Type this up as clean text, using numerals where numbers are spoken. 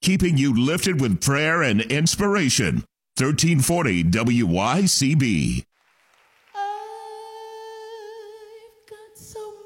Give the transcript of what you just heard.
keeping you lifted with prayer and inspiration. 1340 WYCB. I've got so